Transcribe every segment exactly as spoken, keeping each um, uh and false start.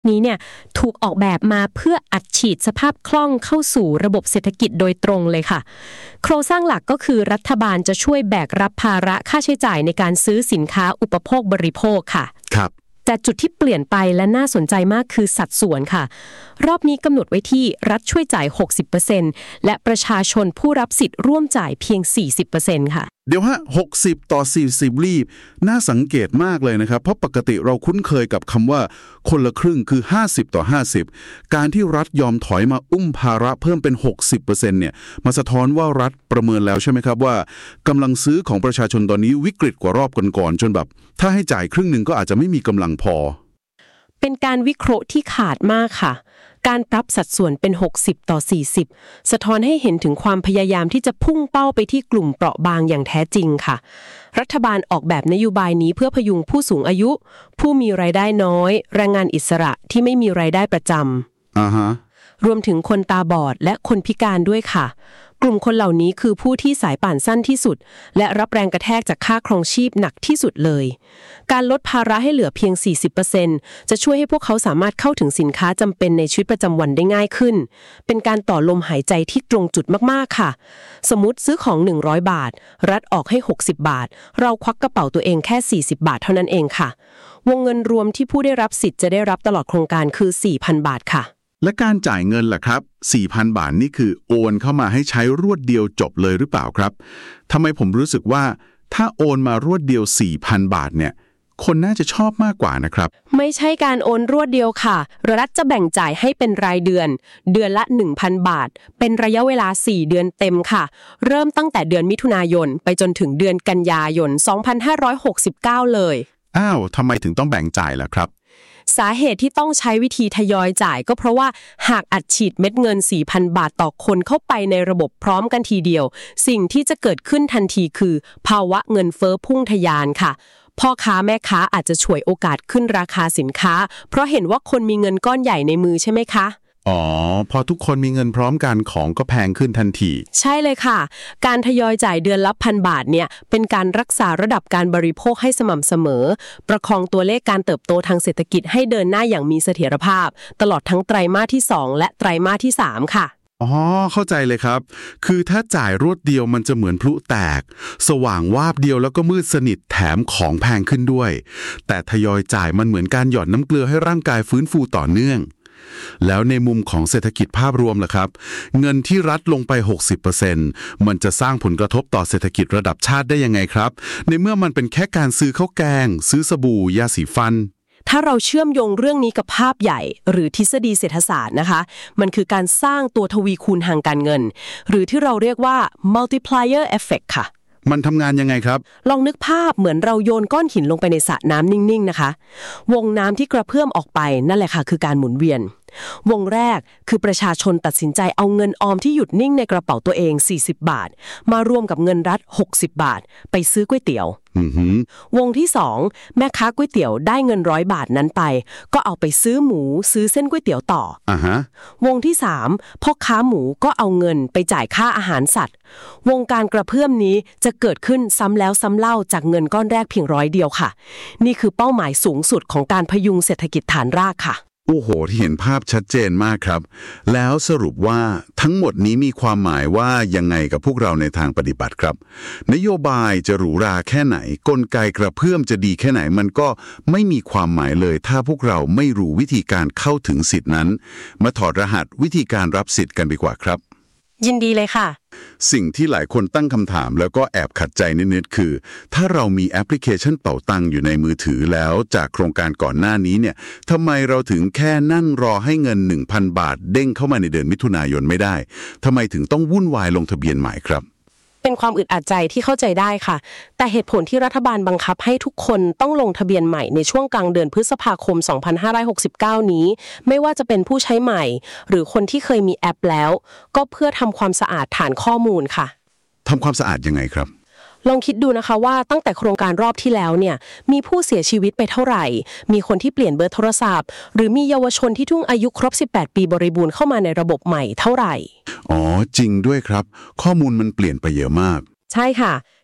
นี้เนี่ยถูกออกแบบมาเพื่ออัดฉีดสภาพคล่องเข้าสู่ระบบเศรษฐกิจโดยตรงเลยค่ะโครงสร้างหลักก็คือรัฐบาลจะช่วยแบกรับภาระค่าใช้จ่ายในการซื้อสินค้าอุปโภคบริโภคค่ะครับแต่จุดที่เปลี่ยนไปและน่าสนใจมากคือสัดส่วนค่ะรอบนี้กำหนดไว้ที่รัฐช่วยจ่าย หกสิบเปอร์เซ็นต์ และประชาชนผู้รับสิทธิ์ร่วมจ่ายเพียง สี่สิบเปอร์เซ็นต์ ค่ะเดี๋ยวฮะหกสิบต่อสี่สิบรีบน่าสังเกตมากเลยนะครับเพราะปกติเราคุ้นเคยกับคำว่าคนละครึ่งคือห้าสิบต่อห้าสิบการที่รัฐยอมถอยมาอุ้มภาระเพิ่มเป็น หกสิบเปอร์เซ็นต์ เนี่ยมาสะท้อนว่ารัฐประเมินแล้วใช่ไหมครับว่ากำลังซื้อของประชาชนตอนนี้วิกฤตกว่ารอบก่อนๆจนแบบถ้าให้จ่ายครึ่งนึงก็อาจจะไม่มีกำลังพอเป็นการวิเคราะห์ที่ขาดมากค่ะการปรับสัดส่วนเป็นหกสิบต่อสี่สิบสะท้อนให้เห็นถึงความพยายามที่จะพุ่งเป้าไปที่กลุ่มเปราะบางอย่างแท้จริงค่ะรัฐบาลออกแบบนโยบายนี้เพื่อพยุงผู้สูงอายุผู้มีรายได้น้อยแรงงานอิสระที่ไม่มีรายได้ประจำอ่าฮะรวมถึงคนตาบอดและคนพิการด้วยค่ะกลุ่มคนเหล่านี้คือผู้ที่สายป่านสั้นที่สุดและรับแรงกระแทกจากค่าครองชีพหนักที่สุดเลยการลดภาระให้เหลือเพียง สี่สิบเปอร์เซ็นต์ จะช่วยให้พวกเขาสามารถเข้าถึงสินค้าจำเป็นในชีวิตประจำวันได้ง่ายขึ้นเป็นการต่อลมหายใจที่ตรงจุดมากๆค่ะสมมุติซื้อของหนึ่งร้อยบาทรัฐออกให้หกสิบบาทเราควักกระเป๋าตัวเองแค่สี่สิบบาทเท่านั้นเองค่ะวงเงินรวมที่ผู้ได้รับสิทธิ์จะได้รับตลอดโครงการคือ สี่พันบาทค่ะและการจ่ายเงินล่ะครับ สี่พันบาทนี่คือโอนเข้ามาให้ใช้รวดเดียวจบเลยหรือเปล่าครับทำไมผมรู้สึกว่าถ้าโอนมารวดเดียว สี่พันบาทเนี่ยคนน่าจะชอบมากกว่านะครับไม่ใช่การโอนรวดเดียวค่ะรัฐจะแบ่งจ่ายให้เป็นรายเดือนเดือนละ หนึ่งพันบาทเป็นระยะเวลาสี่เดือนเต็มค่ะเริ่มตั้งแต่เดือนมิถุนายนไปจนถึงเดือนกันยายนสองพันห้าร้อยหกสิบเก้าเลยอ้าวทำไมถึงต้องแบ่งจ่ายล่ะครับสาเหตุที่ต้องใช้วิธีทยอยจ่ายก็เพราะว่าหากอัดฉีดเม็ดเงิน สี่พันบาทต่อคนเข้าไปในระบบพร้อมกันทีเดียวสิ่งที่จะเกิดขึ้นทันทีคือภาวะเงินเฟ้อพุ่งทะยานค่ะพ่อค้าแม่ค้าอาจจะฉวยโอกาสขึ้นราคาสินค้าเพราะเห็นว่าคนมีเงินก้อนใหญ่ในมือใช่ไหมคะอ๋อพอทุกคนมีเงินพร้อมกันของก็แพงขึ้นทันทีใช่เลยค่ะการทยอยจ่ายเดือนละพันบาทเนี่ยเป็นการรักษาระดับการบริโภคให้สม่ำเสมอประคองตัวเลขการเติบโตทางเศรษฐกิจให้เดินหน้าอย่างมีเสถียรภาพตลอดทั้งไตรมาสที่สองและไตรมาสที่สามค่ะอ๋อเข้าใจเลยครับคือถ้าจ่ายรวดเดียวมันจะเหมือนพลุแตกสว่างวาบเดียวแล้วก็มืดสนิทแถมของแพงขึ้นด้วยแต่ทยอยจ่ายมันเหมือนการหยอดน้ำเกลือให้ร่างกายฟื้นฟูต่อเนื่องแล้วในมุมของเศรษฐกิจภาพรวมล่ะครับเงินที่รัฐลงไป หกสิบเปอร์เซ็นต์ มันจะสร้างผลกระทบต่อเศรษฐกิจระดับชาติได้ยังไงครับในเมื่อมันเป็นแค่การซื้อข้าวแกงซื้อสบู่ยาสีฟันถ้าเราเชื่อมโยงเรื่องนี้กับภาพใหญ่หรือทฤษฎีเศรษฐศาสตร์นะคะมันคือการสร้างตัวทวีคูณทางการเงินหรือที่เราเรียกว่า multiplier effect ค่ะมันทำงานยังไงครับลองนึกภาพเหมือนเราโยนก้อนหินลงไปในสระน้ำนิ่งๆนะคะวงน้ำที่กระเพื่อมออกไปนั่นแหละค่ะคือการหมุนเวียนวงแรกคือประชาชนตัดสินใจเอาเงินออมที่หยุดนิ่งในกระเป๋าตัวเองสี่สิบบาทมารวมกับเงินรัฐหกสิบบาทไปซื้อก๋วยเตี๋ยววงที่สองแม่ค้าก๋วยเตี๋ยวได้เงินร้อยบาทนั้นไปก็เอาไปซื้อหมูซื้อเส้นก๋วยเตี๋ยวต่อ uh-huh. วงที่สามพ่อค้าหมูก็เอาเงินไปจ่ายค่าอาหารสัตว์วงการกระเพื่อมนี้จะเกิดขึ้นซ้ำแล้วซ้ำเล่าจากเงินก้อนแรกเพียงร้อยเดียวค่ะนี่คือเป้าหมายสูงสุดของการพยุงเศรษฐกิจฐานรากค่ะโอ้โหที่เห็นภาพชัดเจนมากครับแล้วสรุปว่าทั้งหมดนี้มีความหมายว่ายังไงกับพวกเราในทางปฏิบัติครับนโยบายจะหรูหราแค่ไหนกลไกกระเพื่อมจะดีแค่ไหนมันก็ไม่มีความหมายเลยถ้าพวกเราไม่รู้วิธีการเข้าถึงสิทธินั้นมาถอดรหัสวิธีการรับสิทธิ์กันดีกว่าครับยินดีเลยค่ะสิ่งที่หลายคนตั้งคำถามแล้วก็แอบขัดใจนิดๆคือถ้าเรามีแอปพลิเคชันเป๋าตังอยู่ในมือถือแล้วจากโครงการก่อนหน้านี้เนี่ยทำไมเราถึงแค่นั่งรอให้เงิน หนึ่งพันบาทเด้งเข้ามาในเดือนมิถุนายนไม่ได้ทำไมถึงต้องวุ่นวายลงทะเบียนใหม่ครับเป็นความอึดอัดใจที่เข้าใจได้ค่ะแต่เหตุผลที่รัฐบาลบังคับให้ทุกคนต้องลงทะเบียนใหม่ในช่วงกลางเดือนพฤษภาคมสองพันห้าร้อยหกสิบเก้านี้ไม่ว่าจะเป็นผู้ใช้ใหม่หรือคนที่เคยมีแอปแล้วก็เพื่อทำความสะอาดฐานข้อมูลค่ะทำความสะอาดยังไงครับลองคิดดูนะคะว่าตั้งแต่โครงการรอบที่แล้วเนี่ยมีผู้เสียชีวิตไปเท่าไหร่มีคนที่เปลี่ยนเบอร์โทรศัพท์หรือมีเยาวชนที่ทุ่งอายุครบสิบแปดปีบริบูรณ์เข้ามาในระบบใหม่เท่าไหร่อ๋อจริงด้วยครับข้อมูลมันเปลี่ยนไปเยอะมากใช่ค่ะ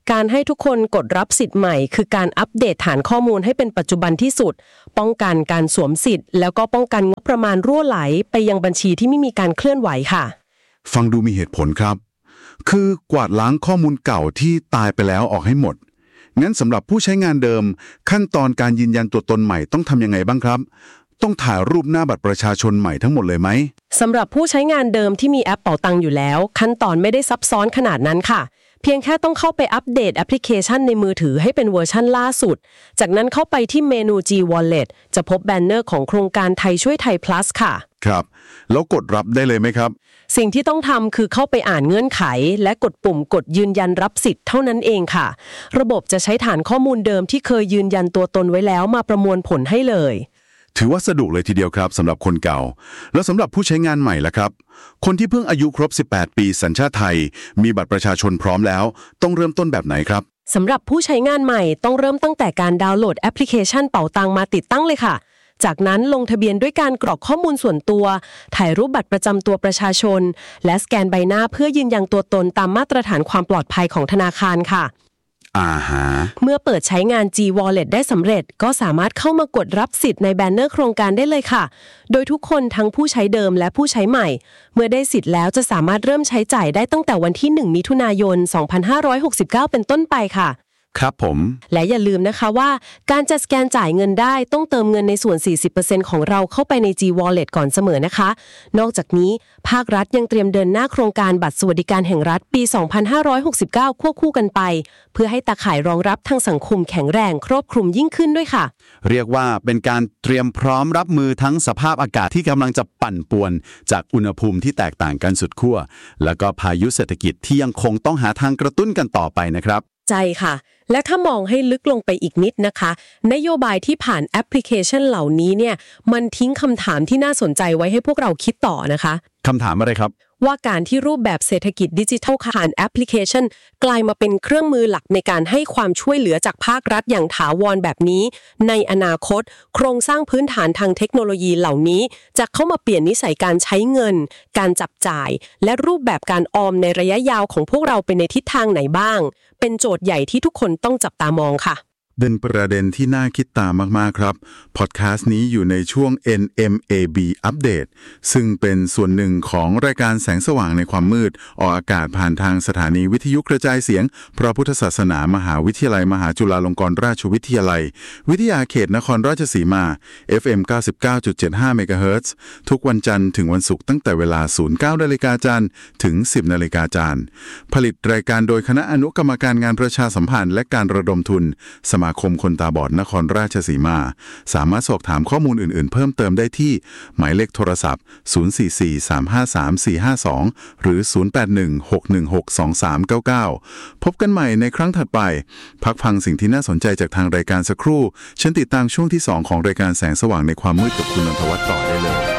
การให้ทุกคนกดรับสิทธิ์ใหม่คือการอัปเดตฐานข้อมูลให้เป็นปัจจุบันที่สุดป้องกันการสวมสิทธิ์แล้วก็ป้องกันงบประมาณรั่วไหลไปยังบัญชีที่ไม่มีการเคลื่อนไหวค่ะฟังดูมีเหตุผลครับคือกวาดล้างข้อมูลเก่าที่ตายไปแล้วออกให้หมดงั้นสำหรับผู้ใช้งานเดิมขั้นตอนการยืนยันตัวตนใหม่ต้องทำยังไงบ้างครับต้องถ่ายรูปหน้าบัตรประชาชนใหม่ทั้งหมดเลยไหมสำหรับผู้ใช้งานเดิมที่มีแอปเป๋าตังอยู่แล้วขั้นตอนไม่ได้ซับซ้อนขนาดนั้นค่ะเพียงแค่ต้องเข้าไปอัปเดตแอปพลิเคชันในมือถือให้เป็นเวอร์ชั่นล่าสุดจากนั้นเข้าไปที่เมนู G Wallet จะพบแบนเนอร์ของโครงการไทยช่วยไทย plus ค่ะครับแล้วกดรับได้เลยไหมครับสิ่งที่ต้องทำคือเข้าไปอ่านเงื่อนไขและกดปุ่มกดยืนยันรับสิทธิ์เท่านั้นเองค่ะระบบจะใช้ฐานข้อมูลเดิมที่เคยยืนยันตัวตนไว้แล้วมาประมวลผลให้เลยถือว่าสะดวกเลยทีเดียวครับสำหรับคนเก่าแล้วสำหรับผู้ใช้งานใหม่ล่ะครับคนที่เพิ่งอายุครบสิบแปดปีสัญชาติไทยมีบัตรประชาชนพร้อมแล้วต้องเริ่มต้นแบบไหนครับสำหรับผู้ใช้งานใหม่ต้องเริ่มตั้งแต่การดาวน์โหลดแอปพลิเคชันเป๋าตังมาติดตั้งเลยค่ะจากนั้นลงทะเบียนด้วยการกรอกข้อมูลส่วนตัวถ่ายรูปบัตรประจำตัวประชาชนและสแกนใบหน้าเพื่อยืนยันตัวตนตามมาตรฐานความปลอดภัยของธนาคารค่ะอ่าฮะเมื่อเปิดใช้งาน G Wallet ได้สำเร็จก็สามารถเข้ามากดรับสิทธิ์ในแบนเนอร์โครงการได้เลยค่ะโดยทุกคนทั้งผู้ใช้เดิมและผู้ใช้ใหม่เมื่อได้สิทธิ์แล้วจะสามารถเริ่มใช้จ่ายได้ตั้งแต่วันที่หนึ่งมิถุนายนสองพันห้าร้อยหกสิบเก้าเป็นต้นไปค่ะครับผมและอย่าลืมนะคะว่าการจะสแกนจ่ายเงินได้ต้องเติมเงินในส่วน สี่สิบเปอร์เซ็นต์ ของเราเข้าไปใน G Wallet ก่อนเสมอนะคะนอกจากนี้ภาครัฐยังเตรียมเดินหน้าโครงการบัตรสวัสดิการแห่งรัฐปีสองพันห้าร้อยหกสิบเก้าควบคู่กันไปเพื่อให้ตาข่ายรองรับทางสังคมแข็งแรงครอบคลุมยิ่งขึ้นด้วยค่ะเรียกว่าเป็นการเตรียมพร้อมรับมือทั้งสภาพอากาศที่กำลังจะปั่นป่วนจากอุณหภูมิที่แตกต่างกันสุดขั้วแล้วก็พายุเศรษฐกิจที่ยังคงต้องหาทางกระตุ้นกันต่อไปนะครับใจค่ะและถ้ามองให้ลึกลงไปอีกนิดนะคะนโยบายที่ผ่านแอปพลิเคชันเหล่านี้เนี่ยมันทิ้งคำถามที่น่าสนใจไว้ให้พวกเราคิดต่อนะคะคำถามอะไรครับว่าการที่รูปแบบเศรษฐกิจดิจิทัลผ่านแอปพลิเคชันกลายมาเป็นเครื่องมือหลักในการให้ความช่วยเหลือจากภาครัฐอย่างถาวรแบบนี้ในอนาคตโครงสร้างพื้นฐานทางเทคโนโลยีเหล่านี้จะเข้ามาเปลี่ยนนิสัยการใช้เงินการจับจ่ายและรูปแบบการออมในระยะยาวของพวกเราไปในทิศทางไหนบ้างเป็นโจทย์ใหญ่ที่ทุกคนต้องจับตามองค่ะเป็นประเด็นที่น่าคิดตามมากๆครับพอดแคสต์นี้อยู่ในช่วง เอ็น เอ็ม เอ บี Update ซึ่งเป็นส่วนหนึ่งของรายการแสงสว่างในความมืดออกอากาศผ่านทางสถานีวิทยุกระจายเสียงพระพุทธศาสนามหาวิทยาลัยมหาจุฬาลงกรณราชวิทยาลัยวิทยาเขตนครราชสีมา เอฟ เอ็ม เก้าสิบเก้าจุดเจ็ดห้า เมกะเฮิรตซ์ทุกวันจันทร์ถึงวันศุกร์ตั้งแต่เวลา ศูนย์เก้านาฬิกาจันทร์ถึง สิบนาฬิกาจันทร์ผลิตรายการโดยคณะอนุกรรมการงานประชาสัมพันธ์และการระดมทุนสมาคมคนตาบอดนครราชสีมาสามารถสอบถามข้อมูลอื่นๆเพิ่มเติมได้ที่หมายเลขโทรศัพท์ศูนย์ สี่ สี่ สาม ห้า สาม สี่ ห้า สองหรือศูนย์ แปด หนึ่ง หก หนึ่ง หก สอง สาม เก้า เก้าพบกันใหม่ในครั้งถัดไปพักฟังสิ่งที่น่าสนใจจากทางรายการสักครู่ฉันติดตามช่วงที่สองของรายการแสงสว่างในความมืดกับคุณนนทวัฒน์ต่อได้เลย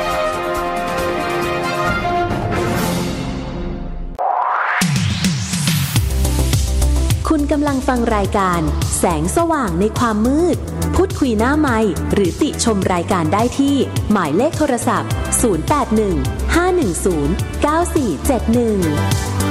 คุณกำลังฟังรายการแสงสว่างในความมืดพูดคุยหน้าไมค์หรือติชมรายการได้ที่หมายเลขโทรศัพท์ศูนย์ แปด หนึ่ง ห้า หนึ่ง ศูนย์ เก้า สี่ เจ็ด หนึ่ง